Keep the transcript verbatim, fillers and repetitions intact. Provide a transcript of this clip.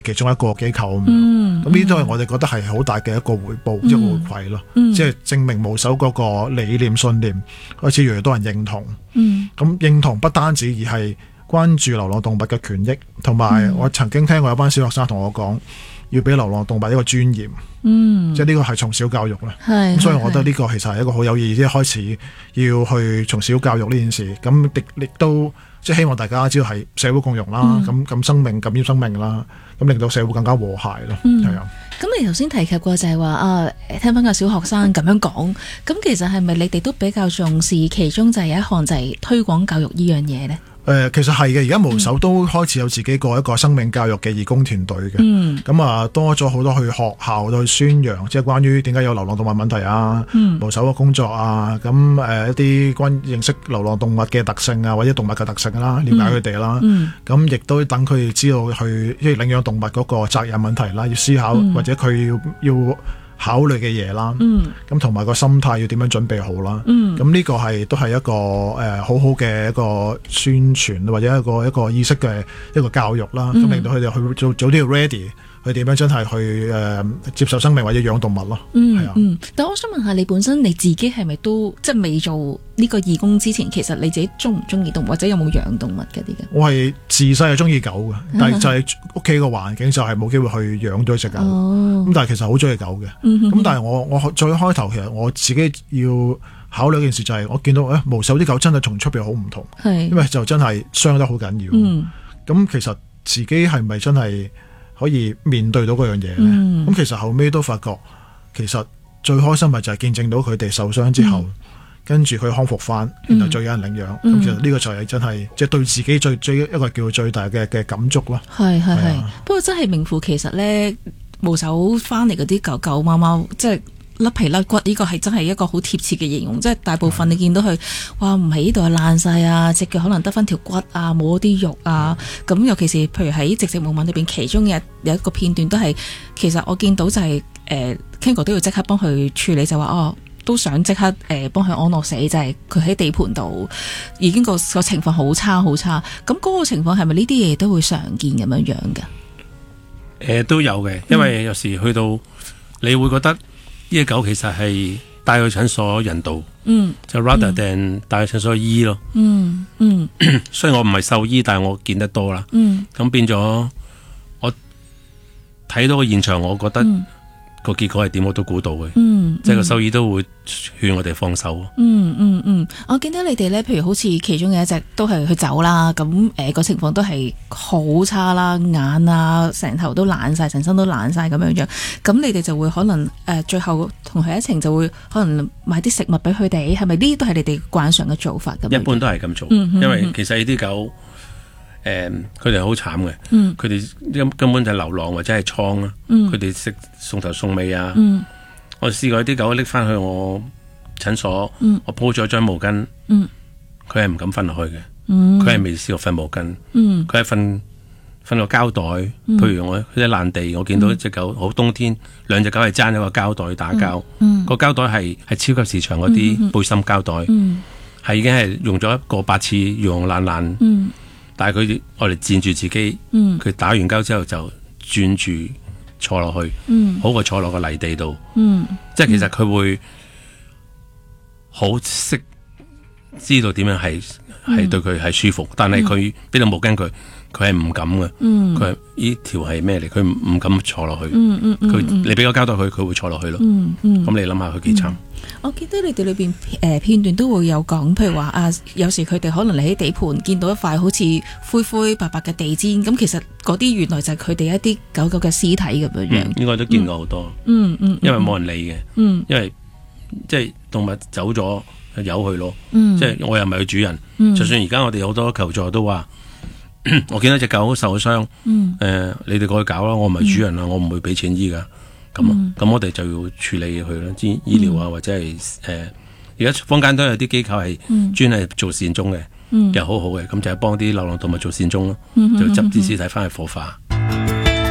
其中一個機構咁樣。 嗯， 咁呢啲都係我哋覺得係好大嘅一個回報，即係、嗯、回饋咯。 嗯、 即係證明無手嗰個理念信念開始越嚟越多人認同。 嗯， 咁認同不單止而係關注流浪動物嘅權益，同埋我曾經聽過有班小學生同我講，要俾流浪動物一個尊嚴。 嗯， 即係呢個係從小教育啦。 係， 咁所以我覺得呢個其實係一個好有意義，即係開始要去從小教育呢件事。咁亦亦都即係希望大家知道係社會共融啦，咁咁、嗯、生命感染生命啦，咁令到社會更加和諧咯。係、嗯、啊。 咁你頭先提及過就係話啊，聽翻個小學生咁樣講，咁其實係咪你哋都比較重視其中就係有一項就係推廣教育呢樣嘢呢？ 誒、呃，其實係嘅，而家無手都開始有自己個一個生命教育嘅義工團隊嘅。 嗯， 咁啊多咗好多去學校去宣揚，即係關於點解有流浪動物問題啊，嗯、無手嘅工作啊，咁誒、呃、一啲關認識流浪動物嘅特性啊，或者動物嘅特性啦，了解佢哋啦。嗯，咁亦都等佢哋知道去即係領養動物嗰個責任問題啦，要思考、嗯、或者佢要要考慮嘅嘢啦，咁同埋個心態要點樣準備好啦，咁、嗯、呢個係都係一個誒、呃、好好嘅一個宣傳或者一個一個意識嘅一個教育啦，咁、嗯、令到佢哋去做早啲要 ready。佢點樣真係去誒、呃、接受生命或者養動物咯？ 嗯， 係啊。 嗯，但我想問下你本身你自己係咪都即係未做呢個義工之前，其實你自己中唔中意動物，或者有冇養動物嗰啲嘅？我係自細係中意狗嘅，但係就係屋企個環境就係冇機會去養咗隻狗。咁、哦、但係其實好中意狗嘅。咁、嗯、但係我我最開頭其實我自己要考慮一件事就係我見到誒、哎、無手啲狗真係同出邊好唔同，因為就真係傷得好緊要。咁、嗯、其實自己係咪真係可以面對到嗰樣嘢咧？咁、嗯、其實後尾都發覺，其實最開心咪就係見證到佢哋受傷之後，嗯、跟住佢康復翻，然後再有人領養。咁、嗯、其實呢個就係真係，即、就、係、是、對自己最最一個叫最大嘅嘅感觸咯。係係係。不過真係名副其實咧，無手翻嚟嗰啲狗狗貓貓，即係甩皮甩骨，呢、這個係真係一個好貼切嘅形容。即、就、係、是、大部分你見到佢，哇唔喺呢度爛晒啊，隻腳可能得翻條骨啊，冇啲肉啊。咁、嗯、尤其是譬如喺《寂寂無聞》裏邊，其中有有一個片段都係，其實我見到就係、是、誒、呃、Kengo 都要即刻幫佢處理，就話哦都想即刻誒幫佢安樂死，就係佢喺地盤度已經個個情況好差好差。咁嗰個情況係咪呢啲嘢都會常見咁樣樣㗎？誒、 呃、都有嘅，因為有時去到、嗯、你會覺得呢隻狗其實係帶去診所人道，嗯，就 rather than 帶去診所醫咯，嗯嗯。雖然我唔係獸醫，但係我見得多啦，嗯。咁變咗我睇到個現場，我覺得個結果係點我都估到嘅，嗯。即係個獸醫都會勸我哋放手。嗯嗯嗯，我見到你哋咧，譬如好似其中有一隻都係去走啦，咁誒個情況都係好差啦，眼啊成頭都爛晒，成身都爛晒咁樣樣。咁你哋就會可能誒、呃、最後同佢一程就會可能買啲食物俾佢哋，係咪呢啲都係你哋慣常嘅做法咁？ 一般都係咁做，嗯嗯嗯，因為其實呢啲狗誒佢哋好慘嘅，佢哋根根本就係流浪或者係倉啦，佢哋食送頭送尾啊。嗯，我試過啲狗拎翻去我診所，嗯、我鋪咗張毛巾，佢係唔敢瞓落去嘅，佢係未試過瞓毛巾，佢係瞓瞓個膠袋。嗯、譬如我喺爛地，我見到一隻狗，好、嗯、冬天，兩隻狗係爭一個膠袋打交，嗯嗯、個膠袋係係超級市場嗰啲背心膠袋，係、嗯嗯、已經係用咗一個八次，用爛爛，嗯、但係佢我哋墊住自己，佢、嗯、打完膠之後就轉住坐落去，嗯、好過坐落個泥地度，嗯、即係其實佢會好識知道點樣係係對佢係舒服，嗯、但係佢俾到毛巾佢，佢係唔敢嘅，佢係呢條係咩嚟？佢唔唔敢坐落去，佢、嗯嗯嗯、你俾個膠袋佢，佢會坐落去咯。咁、嗯嗯、你諗下佢幾慘？嗯、 我記得你哋裏邊誒片段都會有講，譬如話啊，有時佢哋可能你喺地盤見到一塊好似灰灰白白嘅地氈，咁其實嗰啲原來就係佢哋一啲狗狗嘅屍體咁樣樣。 應該都見過好多，嗯嗯嗯、因為冇人理嘅，嗯、因為即係動物走咗由佢咯，嗯、即係我又唔係佢主人，嗯、就算而家我哋好多求助都話。我見到隻狗受傷，誒、嗯呃，你哋過去搞啦，我唔係主人啦，嗯、我唔會俾錢醫噶，咁啊，咁、嗯、我哋就要處理佢啦，醫醫療啊，嗯、或者係誒，而、呃、家坊間都有啲機構係專係做善終嘅，嗯、又好好嘅，咁就係幫啲流浪動物做善終咯，嗯、就執啲屍體翻去火化。